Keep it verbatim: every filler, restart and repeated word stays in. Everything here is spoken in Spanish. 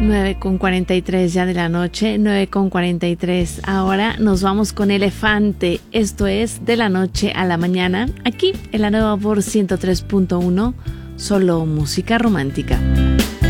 nueve con cuarenta y tres ya de la noche, nueve con cuarenta y tres. Ahora nos vamos con Elefante. Esto es De la Noche a la Mañana, aquí en la Nueva Voz ciento tres punto uno, solo música romántica.